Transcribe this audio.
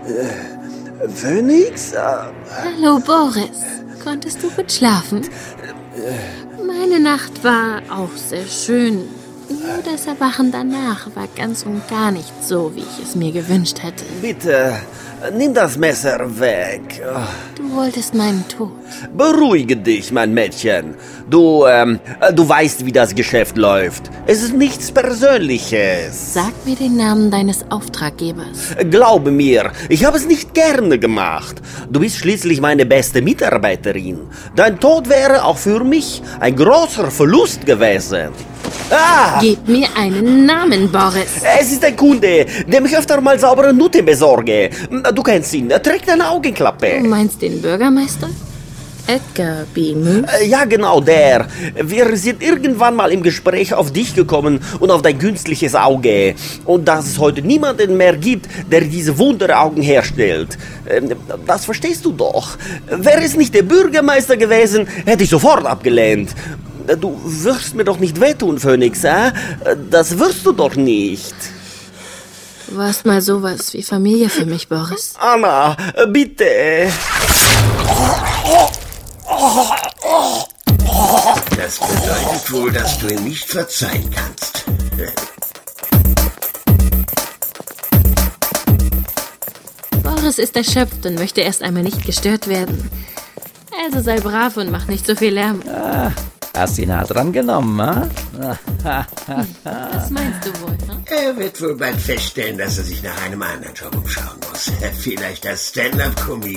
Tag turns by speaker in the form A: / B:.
A: Phoenix?
B: Hallo, Boris. Konntest du gut schlafen? Meine Nacht war auch sehr schön. Nur das Erwachen danach war ganz und gar nicht so, wie ich es mir gewünscht hätte.
A: Bitte, nimm das Messer weg.
B: Du wolltest meinen Tod.
A: Beruhige dich, mein Mädchen. Du weißt, wie das Geschäft läuft. Es ist nichts Persönliches.
B: Sag mir den Namen deines Auftraggebers.
A: Glaube mir, ich habe es nicht gerne gemacht. Du bist schließlich meine beste Mitarbeiterin. Dein Tod wäre auch für mich ein großer Verlust gewesen.
B: Gib mir einen Namen, Boris.
A: Es ist ein Kunde, dem ich öfter mal saubere Nutten besorge. Du kennst ihn, er trägt eine Augenklappe.
B: Du meinst den Bürgermeister? Edgar B. Moose?
A: Ja, genau, der. Wir sind irgendwann mal im Gespräch auf dich gekommen und auf dein künstliches Auge. Und dass es heute niemanden mehr gibt, der diese Wunderaugen herstellt. Das verstehst du doch. Wäre es nicht der Bürgermeister gewesen, hätte ich sofort abgelehnt. Du wirst mir doch nicht wehtun, Phoenix, Das wirst du doch nicht.
B: Du warst mal sowas wie Familie für mich, Boris.
A: Anna, bitte.
C: Das bedeutet wohl, dass du ihm nicht verzeihen kannst.
B: Boris ist erschöpft und möchte erst einmal nicht gestört werden. Also sei brav und mach nicht so viel Lärm.
D: Hast ihn hart dran genommen, ha?
B: Was meinst du wohl, hm?
C: Er wird wohl bald feststellen, dass er sich nach einem anderen Job umschauen muss. Vielleicht als Stand-up-Comedian.